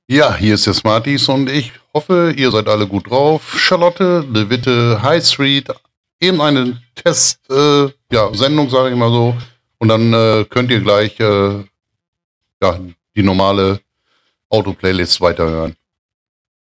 Ja, hier ist der Smarties und ich hoffe, ihr seid alle gut drauf. Charlotte, De Witte, High Street, eben eine Sendung, sage ich mal so. Und dann könnt ihr gleich die normale Auto-Playlist weiterhören.